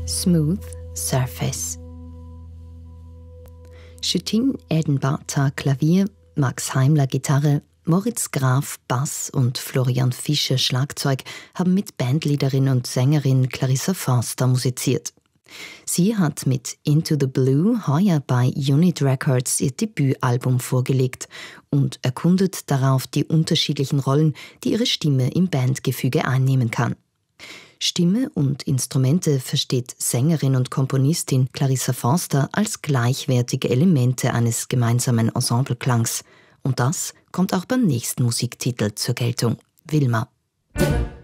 Smooth Surface. Schüttin Edenbartha Klavier, Max Heimler Gitarre, Moritz Graf Bass und Florian Fischer Schlagzeug haben mit Bandleaderin und Sängerin Clarissa Forster musiziert. Sie hat mit Into the Blue heuer bei Unit Records ihr Debütalbum vorgelegt und erkundet darauf die unterschiedlichen Rollen, die ihre Stimme im Bandgefüge einnehmen kann. Stimme und Instrumente versteht Sängerin und Komponistin Clarissa Forster als gleichwertige Elemente eines gemeinsamen Ensembleklangs. Und das kommt auch beim nächsten Musiktitel zur Geltung: Wilma.